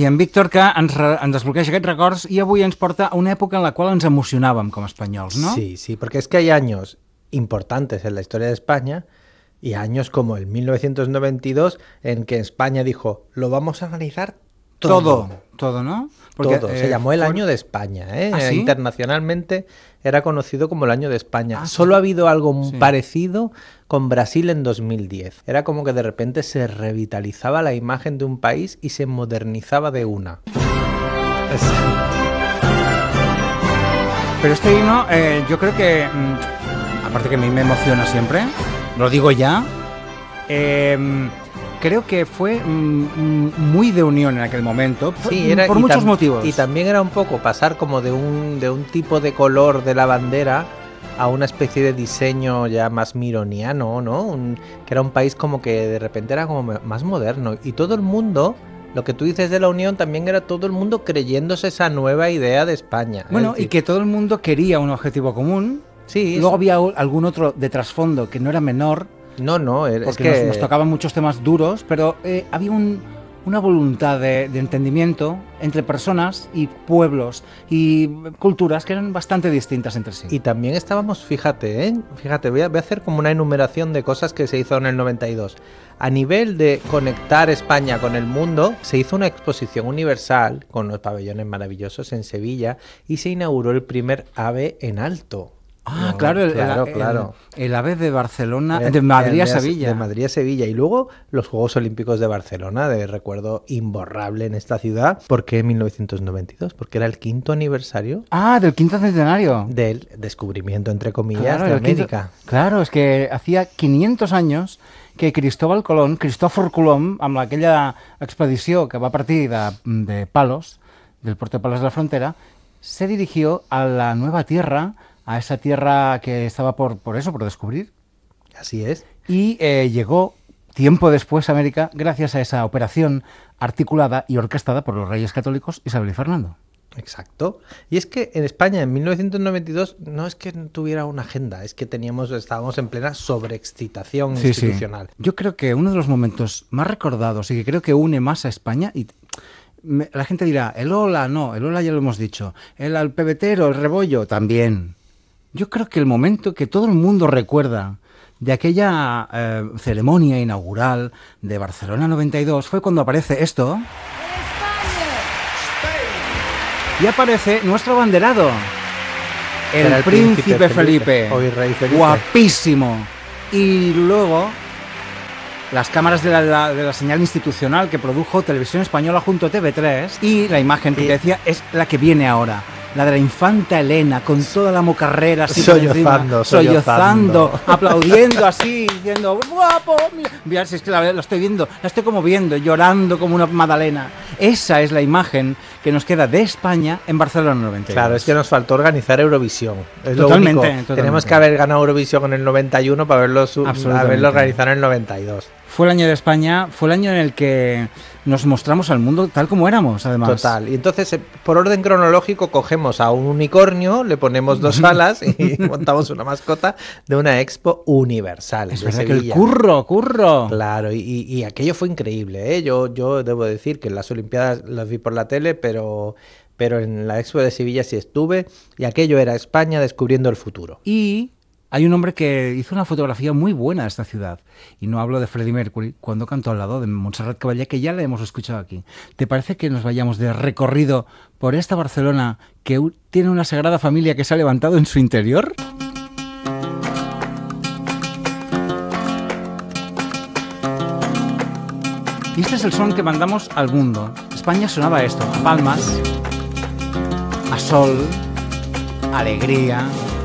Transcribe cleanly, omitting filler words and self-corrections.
i en Víctor, que ens desbloqueja aquests records i avui ens porta a una època en la qual ens emocionàvem com a espanyols, ¿no? Sí, porque es que hay años importantes en la historia de España y años como el 1992 en que España dijo, lo vamos a analizar todo, ¿no? Porque, todo. Se llamó el año de España, ¿eh? ¿Ah, sí? Internacionalmente era conocido como el año de España. Solo ha habido algo parecido con Brasil en 2010. Era como que de repente se revitalizaba la imagen de un país y se modernizaba de una. Pero este himno, yo creo que, aparte que a mí me emociona siempre, lo digo ya, creo que fue muy de unión en aquel momento, por muchos motivos. Y también era un poco pasar como de un tipo de color de la bandera a una especie de diseño ya más mironiano, ¿no? Que era un país como que de repente era como más moderno. Y todo el mundo, lo que tú dices de la unión, también era todo el mundo creyéndose esa nueva idea de España. Bueno, decir, y que todo el mundo quería un objetivo común. Sí. Luego había algún otro de trasfondo que no era menor. No, es porque que nos tocaban muchos temas duros, pero había una voluntad de entendimiento entre personas y pueblos y culturas que eran bastante distintas entre sí. Y también estábamos, fíjate, voy a hacer como una enumeración de cosas que se hizo en el 92. A nivel de conectar España con el mundo, se hizo una exposición universal con los pabellones maravillosos en Sevilla y se inauguró el primer AVE en alto. Ah, claro. El AVE de Barcelona, de Madrid a Sevilla. De Madrid a Sevilla. Y luego los Juegos Olímpicos de Barcelona, de recuerdo imborrable en esta ciudad. ¿Por qué 1992? Porque era el 5º aniversario. Ah, del 5º centenario. Del descubrimiento, entre comillas, de América. Claro, es que hacía 500 años que Cristòfor Colom, amb aquella expedició que va partir de Palos, del puerto de Palos de la Frontera, se dirigió a la nueva tierra, a esa tierra que estaba por descubrir. Así es. Y llegó tiempo después a América gracias a esa operación articulada y orquestada por los Reyes Católicos Isabel y Fernando. Exacto. Y es que en España en 1992 no es que tuviera una agenda, es que estábamos en plena sobreexcitación institucional. Sí. Yo creo que uno de los momentos más recordados y que creo que une más a España, y la gente dirá, el Ola ya lo hemos dicho, el alpebetero, el rebollo, también. Yo creo que el momento que todo el mundo recuerda de aquella ceremonia inaugural de Barcelona 92 fue cuando aparece esto. Y aparece nuestro abanderado, el príncipe Felipe, hoy rey Felipe. Guapísimo. Y luego las cámaras de la señal institucional que produjo Televisión Española junto a TV3 y la imagen que te decía es la que viene ahora. La de la infanta Elena, con toda la mocarrera así sollozando, aplaudiendo así, diciendo, guapo, mira, si es que la estoy viendo, la estoy como viendo, llorando como una magdalena. Esa es la imagen que nos queda de España en Barcelona 92. Claro, es que nos faltó organizar Eurovisión. Es totalmente, lo único. Totalmente. Tenemos que haber ganado Eurovisión en el 91 para haberlo organizado en el 92. Fue el año de España, fue el año en el que nos mostramos al mundo tal como éramos, además. Total. Y entonces, por orden cronológico, cogemos a un unicornio, le ponemos 2 alas y montamos una mascota de una expo universal. Es de verdad Sevilla. que el curro. Claro, y aquello fue increíble, ¿eh? Yo debo decir que en las Olimpiadas las vi por la tele, pero en la expo de Sevilla sí estuve, y aquello era España descubriendo el futuro. Y hay un hombre que hizo una fotografía muy buena de esta ciudad, y no hablo de Freddie Mercury, cuando cantó al lado de Montserrat Caballé, que ya la hemos escuchado aquí. ¿Te parece que nos vayamos de recorrido por esta Barcelona que tiene una sagrada familia que se ha levantado en su interior? Y este es el son que mandamos al mundo. España sonaba esto, a palmas, a sol, alegría,